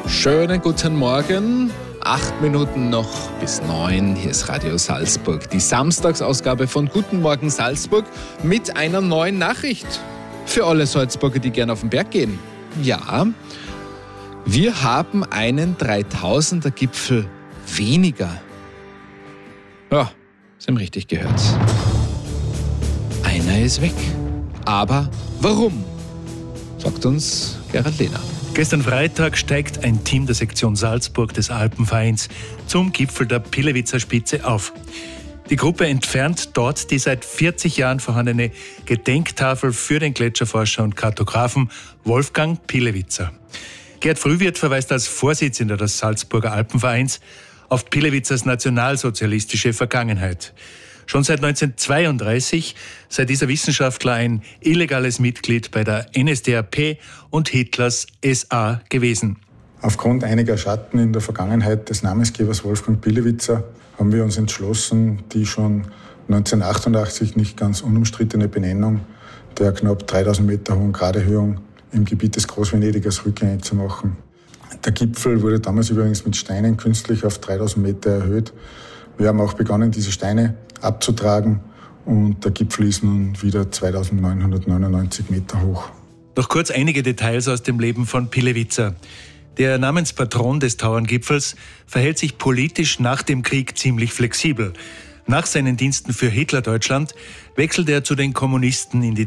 Schönen guten Morgen. 8 Minuten noch bis 9. Hier ist Radio Salzburg. Die Samstagsausgabe von Guten Morgen Salzburg mit einer neuen Nachricht. Für alle Salzburger, die gerne auf den Berg gehen. Ja, wir haben einen 3000er Gipfel weniger. Ja, Sie haben richtig gehört. Einer ist weg. Aber warum? Sagt uns Gerhard Lehner. Gestern Freitag steigt ein Team der Sektion Salzburg des Alpenvereins zum Gipfel der Pillewitzer Spitze auf. Die Gruppe entfernt dort die seit 40 Jahren vorhandene Gedenktafel für den Gletscherforscher und Kartografen Wolfgang Pillewitzer. Gerd Frühwirt verweist als Vorsitzender des Salzburger Alpenvereins auf Pillewitzers nationalsozialistische Vergangenheit. Schon seit 1932 sei dieser Wissenschaftler ein illegales Mitglied bei der NSDAP und Hitlers SA gewesen. Aufgrund einiger Schatten in der Vergangenheit des Namensgebers Wolfgang Pillewitzer haben wir uns entschlossen, die schon 1988 nicht ganz unumstrittene Benennung der knapp 3000 Meter hohen Graderhöhung im Gebiet des Großvenedigers rückgängig zu machen. Der Gipfel wurde damals übrigens mit Steinen künstlich auf 3000 Meter erhöht. Wir haben auch begonnen, diese Steine abzutragen und der Gipfel ist nun wieder 2999 Meter hoch. Noch kurz einige Details aus dem Leben von Pillewitzer. Der Namenspatron des Tauerngipfels verhält sich politisch nach dem Krieg ziemlich flexibel. Nach seinen Diensten für Hitlerdeutschland wechselt er zu den Kommunisten in die